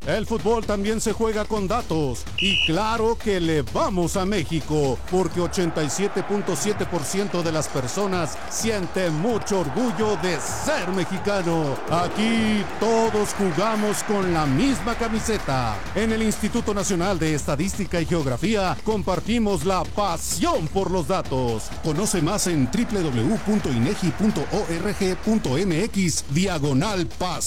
El fútbol también se juega con datos. Y claro que le vamos a México, porque 87.7% de las personas siente mucho orgullo de ser mexicano. Aquí todos jugamos con la misma camiseta. En el Instituto Nacional de Estadística y Geografía compartimos la pasión por los datos. Conoce más en www.inegi.org.mx/pasión.